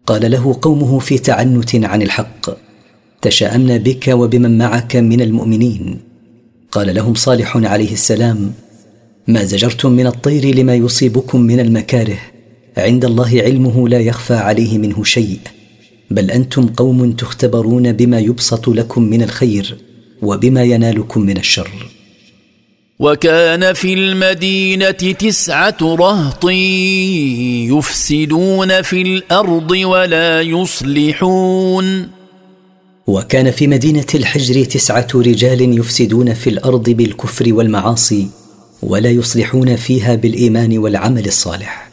قال له قومه في تعنت عن الحق: تشاءمنا بك وبمن معك من المؤمنين. قال لهم صالح عليه السلام: ما زجرتم من الطير لما يصيبكم من المكاره، عند الله علمه لا يخفى عليه منه شيء، بل أنتم قوم تختبرون بما يبسط لكم من الخير وبما ينالكم من الشر. وكان في المدينة 9 رهط يفسدون في الأرض ولا يصلحون. وكان في مدينة الحجر 9 رجال يفسدون في الأرض بالكفر والمعاصي، ولا يصلحون فيها بالإيمان والعمل الصالح.